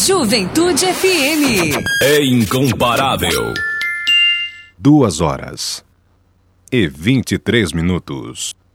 Juventude FM. É incomparável. 2 horas e 23 minutos.